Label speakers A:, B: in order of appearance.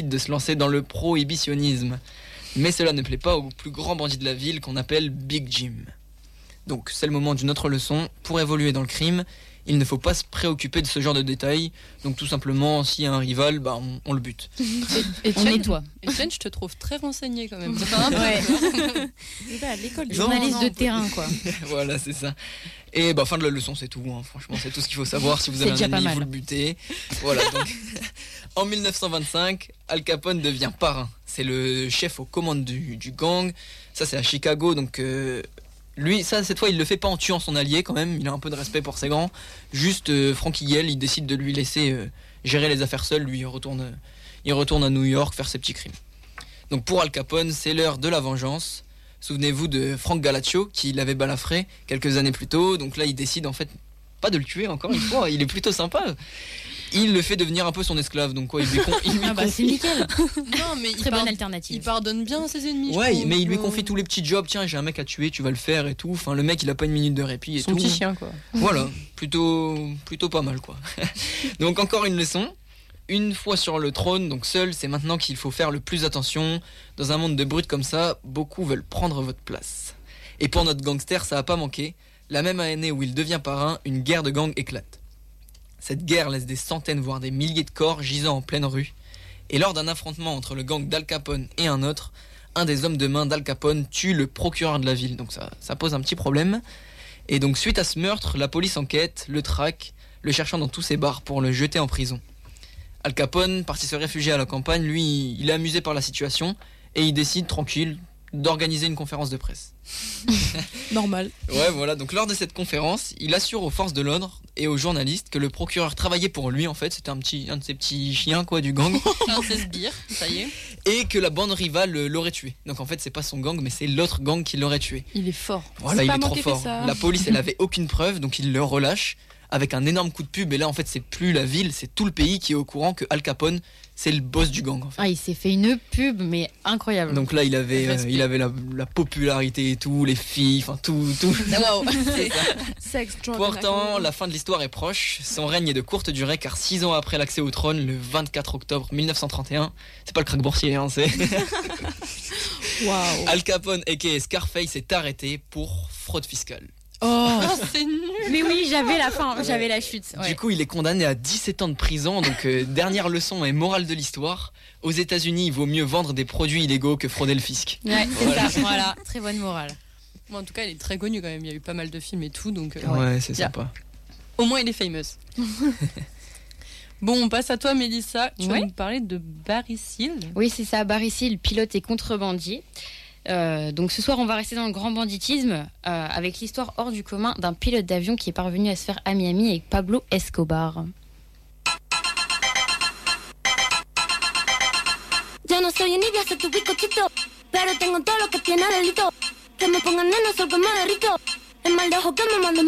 A: décide de se lancer dans le prohibitionnisme. Mais cela ne plaît pas au plus grand bandit de la ville qu'on appelle Big Jim. Donc c'est le moment d'une autre leçon. Pour évoluer dans le crime, il ne faut pas se préoccuper de ce genre de détails. Donc tout simplement, s'il y a un rival, on le bute.
B: On nettoie. Etienne, je te trouve très renseigné quand même.
C: Ouais. Il va à l'école. Journaliste de terrain, quoi.
A: Voilà, c'est ça. Et fin de la leçon, c'est tout. Hein. Franchement, c'est tout ce qu'il faut savoir. Si vous avez un ennemi, vous le butez. Voilà. Donc, en 1925, Al Capone devient parrain. C'est le chef aux commandes du gang. Ça, c'est à Chicago. Donc lui, ça, cette fois, il le fait pas en tuant son allié quand même. Il a un peu de respect pour ses grands. Juste, Frankie Yale, il décide de lui laisser gérer les affaires seul. Lui, il retourne à New York faire ses petits crimes. Donc pour Al Capone, c'est l'heure de la vengeance. Souvenez-vous de Frank Galaccio qui l'avait balafré quelques années plus tôt. Donc là, il décide en fait pas de le tuer encore une fois. Il est plutôt sympa. Il le fait devenir un peu son esclave. Donc quoi, il lui confie...
C: c'est nickel.
B: Non, mais
C: très bonne alternative.
B: Il pardonne bien ses ennemis.
A: Ouais, mais il lui confie tous les petits jobs. Tiens, j'ai un mec à tuer, tu vas le faire et tout. Enfin, le mec, il a pas une minute de répit et
B: son
A: tout.
B: Son petit chien, quoi.
A: Voilà, plutôt pas mal, quoi. Donc encore une leçon. Une fois sur le trône, donc seul, c'est maintenant qu'il faut faire le plus attention. Dans un monde de brutes comme ça, beaucoup veulent prendre votre place. Et pour notre gangster, ça a pas manqué. La même année où il devient parrain, une guerre de gang éclate. Cette guerre laisse des centaines, voire des milliers de corps gisant en pleine rue. Et lors d'un affrontement entre le gang d'Al Capone et un autre, un des hommes de main d'Al Capone tue le procureur de la ville. Donc ça pose un petit problème. Et donc suite à ce meurtre, la police enquête, le traque, le cherchant dans tous ses bars pour le jeter en prison. Al Capone, parti se réfugier à la campagne, lui, il est amusé par la situation et il décide, tranquille, d'organiser une conférence de presse.
B: Normal.
A: Ouais, voilà. Donc lors de cette conférence, il assure aux forces de l'ordre et aux journalistes que le procureur travaillait pour lui, en fait. C'était un de ses petits chiens, quoi, du gang.
B: C'est sbire, ça y est.
A: Et que la bande rivale l'aurait tué. Donc en fait, c'est pas son gang, mais c'est l'autre gang qui l'aurait tué.
B: Il est fort.
A: Voilà, il est trop fort. La police, elle avait aucune preuve, donc il le relâche avec un énorme coup de pub. Et là, en fait, c'est plus la ville, c'est tout le pays qui est au courant que Al Capone, c'est le boss du gang, en fait.
C: Ah, il s'est fait une pub, mais incroyable.
A: Donc là, il avait la popularité et tout, les filles, enfin tout.
B: Wow.
D: C'est extraordinaire.
A: Pourtant, la fin de l'histoire est proche. Son règne est de courte durée, car 6 ans après l'accès au trône, le 24 octobre 1931, c'est pas le krach boursier, hein, c'est...
D: Wow.
A: Al Capone, aka Scarface, est arrêté pour fraude fiscale.
B: Oh, c'est nul.
C: Mais oui, j'avais la fin, j'avais la chute. Ouais.
A: Du coup, il est condamné à 17 ans de prison. Donc, dernière leçon et morale de l'histoire. Aux États-Unis, il vaut mieux vendre des produits illégaux que frauder le fisc.
C: Ouais, c'est ça, voilà. Très bonne morale.
B: Bon, en tout cas, il est très connu quand même. Il y a eu pas mal de films et tout. Donc,
A: ouais, c'est sympa.
B: Au moins, il est famous. Bon, on passe à toi, Mélissa. Tu vas nous parler de Barry Seal.
C: Oui, c'est ça. Barry Seal, pilote et contrebandier. Donc ce soir on va rester dans le grand banditisme avec l'histoire hors du commun d'un pilote d'avion qui est parvenu à se faire à Miami avec Pablo Escobar.
E: Yo no soy envidia, soy tu bizcochito, pero tengo todo lo que tiene delito. Que me pongan nena, soy que me derrito. El mal de ojo que me mando